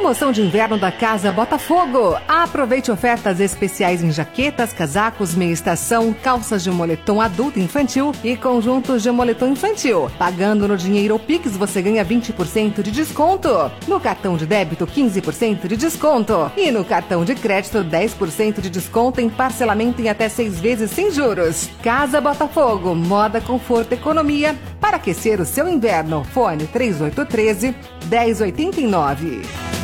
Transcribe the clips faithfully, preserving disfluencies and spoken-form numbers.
Promoção de inverno da Casa Botafogo. Aproveite ofertas especiais em jaquetas, casacos, meia estação, calças de moletom adulto e infantil e conjuntos de moletom infantil. Pagando no dinheiro ou Pix, você ganha vinte por cento de desconto. No cartão de débito, quinze por cento de desconto. E no cartão de crédito, dez por cento de desconto em parcelamento em até seis vezes sem juros. Casa Botafogo, moda, conforto, economia para aquecer o seu inverno. Fone três oito um três, um zero oito nove.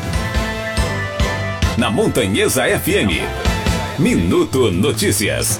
Na Montanhesa F M, Minuto Notícias.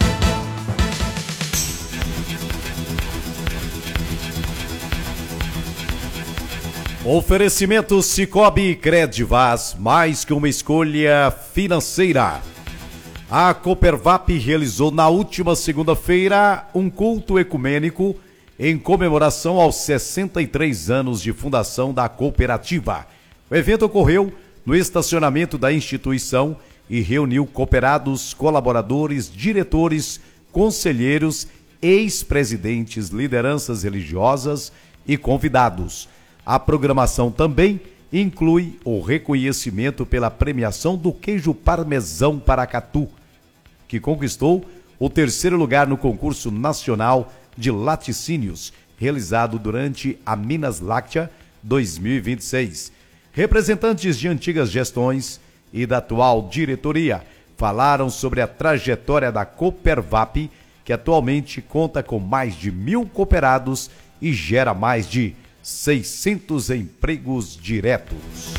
Oferecimento Cicobi Credivaz, mais que uma escolha financeira. A Copervap realizou na última segunda-feira um culto ecumênico em comemoração aos sessenta e três anos de fundação da cooperativa. O evento ocorreu no estacionamento da instituição e reuniu cooperados, colaboradores, diretores, conselheiros, ex-presidentes, lideranças religiosas e convidados. A programação também inclui o reconhecimento pela premiação do queijo parmesão Paracatu, que conquistou o terceiro lugar no concurso nacional de laticínios, realizado durante a Minas Láctea dois mil e vinte e seis. Representantes de antigas gestões e da atual diretoria falaram sobre a trajetória da Copervap, que atualmente conta com mais de mil cooperados e gera mais de seiscentos empregos diretos.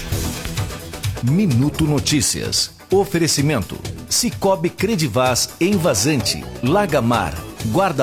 Minuto Notícias. Oferecimento: Cicobi Credivaz em Vazante, Lagamar, Guarda